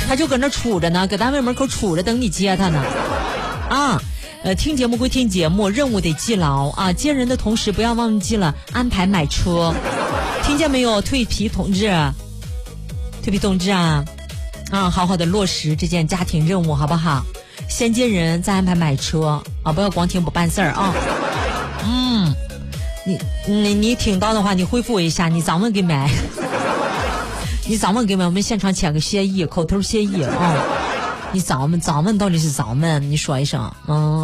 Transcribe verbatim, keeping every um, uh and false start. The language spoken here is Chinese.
他就搁那杵着呢，搁单位门口杵着等你接他呢。啊，呃，听节目归听节目，任务得记牢啊！接人的同时不要忘记了安排买车，听见没有，蜕皮同志？蜕皮同志啊，啊，好好的落实这件家庭任务，好不好？先接人，再安排买车啊！不要光听不办事儿啊！嗯，你你你听到的话，你回复我一下，你早晚给买，你早晚给买，我们现场签个协议，口头协议啊！你早晚早晚到底是早晚？你说一声，嗯。